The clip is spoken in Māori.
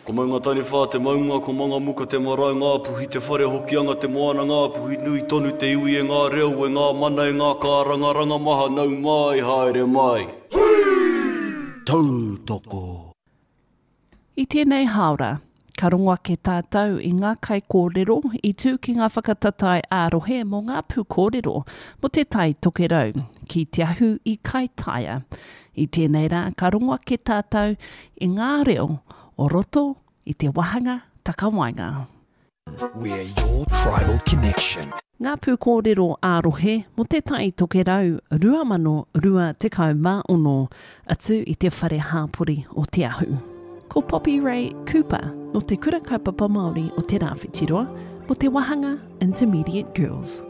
Ko mai ngā tani whā te maunga, ko manga muka te marae ngā puhi, te whare hokianga te moana ngā puhi, nui tonu te iwi e ngā reo, e ngā mana e ngā kāranga, ranga maha nau mai, haere mai. Tautoko. I tēnei haora, ka rongoa ke tātou i ngā kai kōrero, i tū ki ngā whakatatai ārohe mō ngā pū kōrero, mo te tai tokerau, ki te ahu i kai taia. I tēnei rā, ka rongoa ke tātou i ngā reo, o roto i te wahanga takawainga. We're your tribal connection. Ngā pū kōrero ārohe mo te tai tokerau 2025 atu i te whare hāpuri o te ahu. Ko Poppy Ray Cooper no te kura kaupapa Māori o te rāwhitiroa mo te wahanga Intermediate Girls.